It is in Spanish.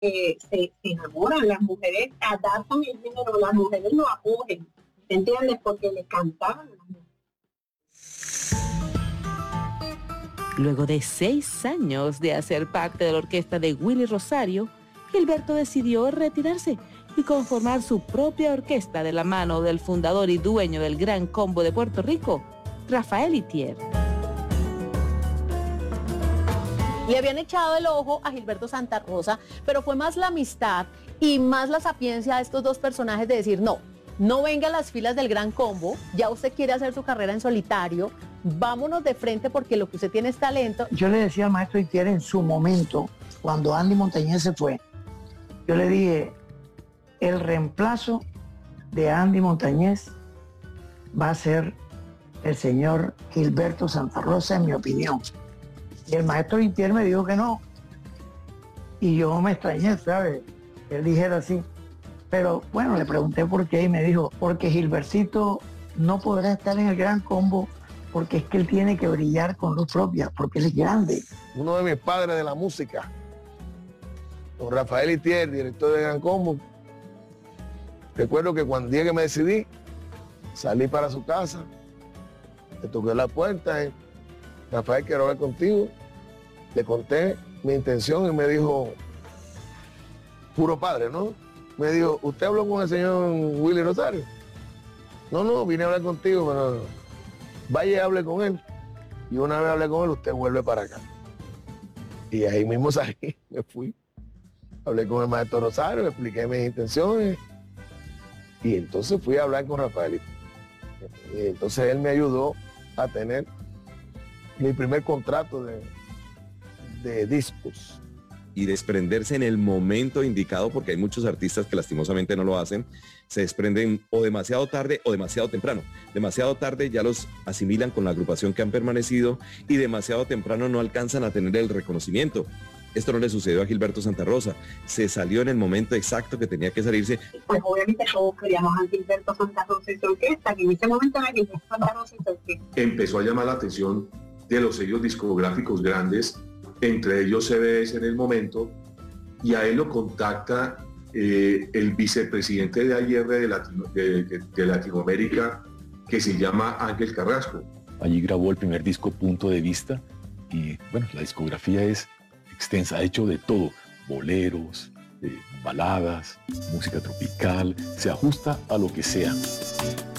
se enamoran, las mujeres adaptan el género, las mujeres lo acogen, ¿entiendes? Porque le cantaban a las mujeres. Luego de 6 años de hacer parte de la orquesta de Willy Rosario, Gilberto decidió retirarse y conformar su propia orquesta de la mano del fundador y dueño del Gran Combo de Puerto Rico, Rafael Itier. Le habían echado el ojo a Gilberto Santa Rosa, pero fue más la amistad y más la sapiencia de estos dos personajes de decir, no venga a las filas del Gran Combo, ya usted quiere hacer su carrera en solitario, vámonos de frente porque lo que usted tiene es talento. Yo le decía al maestro Itier en su momento, cuando Andy Montañez se fue, yo le dije, el reemplazo de Andy Montañez va a ser el señor Gilberto Santa Rosa, en mi opinión. Y el maestro Itier me dijo que no. Y yo me extrañé, ¿sabes? Él dijera así. Pero bueno, le pregunté por qué y me dijo, porque Gilbercito no podrá estar en el Gran Combo porque es que él tiene que brillar con luz propia, porque él es grande. Uno de mis padres de la música, don Rafael Itier, director de Gran Combo. Recuerdo que cuando el día que me decidí, salí para su casa, le toqué la puerta, Rafael, quiero hablar contigo. Le conté mi intención y me dijo, puro padre, ¿no? Me dijo, ¿usted habló con el señor Willy Rosario? No, vine a hablar contigo, pero vaya y hable con él. Y una vez hablé con él, usted vuelve para acá. Y ahí mismo salí, me fui. Hablé con el maestro Rosario, le expliqué mis intenciones. Y entonces fui a hablar con Rafael. Y entonces él me ayudó a tener mi primer contrato de discos. Y desprenderse en el momento indicado, porque hay muchos artistas que lastimosamente no lo hacen, se desprenden o demasiado tarde o demasiado temprano. Demasiado tarde ya los asimilan con la agrupación que han permanecido y demasiado temprano no alcanzan a tener el reconocimiento. Esto no le sucedió a Gilberto Santa Rosa. Se salió en el momento exacto que tenía que salirse. Pues obviamente todos queríamos a Gilberto Santa Rosa y su orquesta, que en ese momento era Gilberto Santa Rosa y su orquesta. Empezó a llamar la atención de los sellos discográficos grandes, entre ellos CBS en el momento, y a él lo contacta el vicepresidente de AIR de Latinoamérica, que se llama Ángel Carrasco. Allí grabó el primer disco, Punto de Vista, y bueno, la discografía es extensa, ha hecho de todo, boleros, baladas, música tropical, se ajusta a lo que sea.